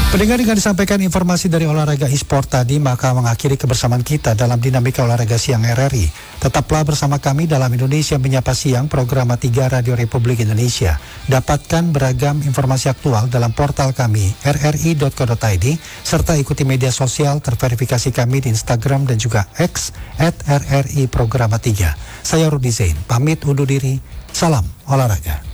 Pendengar, dengan disampaikan informasi dari olahraga e-sport tadi, maka mengakhiri kebersamaan kita dalam dinamika olahraga siang RRI. Tetaplah bersama kami dalam Indonesia Menyapa Siang, program 3 Radio Republik Indonesia. Dapatkan beragam informasi aktual dalam portal kami rri.co.id, serta ikuti media sosial terverifikasi kami di Instagram dan juga X @RRI Programa 3. Saya Rudi Zain, pamit undur diri. Salam olahraga.